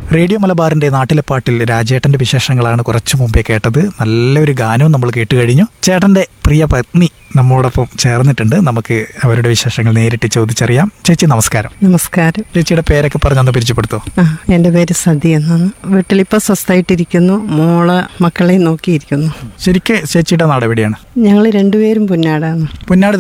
Radio മലബാറിന്റെ നാട്ടിലെ പാട്ടിൽ രാജേട്ടന്റെ വിശേഷങ്ങളാണ് കുറച്ചു മുമ്പേ കേട്ടത്. നല്ലൊരു ഗാനവും നമ്മൾ കേട്ട് കഴിഞ്ഞു. ചേട്ടന്റെ പ്രിയ പത്നി നമ്മോടൊപ്പം ചേർന്നിട്ടുണ്ട്. നമുക്ക് അവരുടെ വിശേഷങ്ങൾ നേരിട്ട് ചോദിച്ചറിയാം. ചേച്ചി നമസ്കാരം. നമസ്കാരം. ചേച്ചിയുടെ പേരൊക്കെ പറഞ്ഞൊന്ന് പരിചയപ്പെടുത്തോ? എൻ്റെ പേര് സതി എന്നാണ്. വീട്ടിലിപ്പോൾ സ്വസ്ഥമായിട്ടിരിക്കുന്നു. മോളെ മക്കളെ നോക്കിയിരിക്കുന്നു. ശരിക്കും ചേച്ചിയുടെ നാട് എവിടെയാണ്? ഞങ്ങൾ രണ്ടുപേരും പുന്നാടാണ്. പുന്നാട്